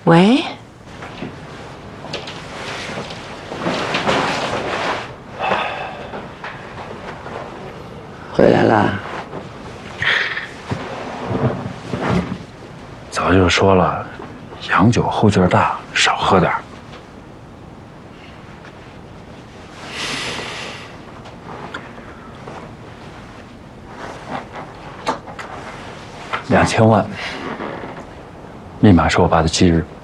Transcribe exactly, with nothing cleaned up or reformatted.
喂， 回来啦。 早就说了，洋酒后劲儿大，少喝点儿。两千万，密码是我爸的忌日。